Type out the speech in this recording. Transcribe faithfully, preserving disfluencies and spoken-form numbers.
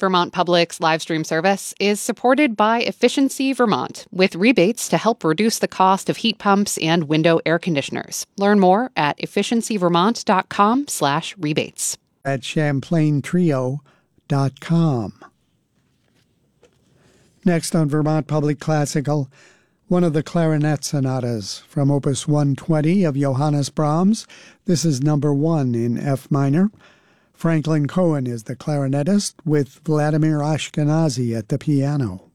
Vermont Public's live stream service is supported by Efficiency Vermont, with rebates to help reduce the cost of heat pumps and window air conditioners. Learn more at efficiencyvermont.com slash rebates. At champlain trio dot com. Next on Vermont Public Classical, one of the clarinet sonatas from Opus one twenty of Johannes Brahms. This is number one in F minor. Franklin Cohen is the clarinetist with Vladimir Ashkenazy at the piano.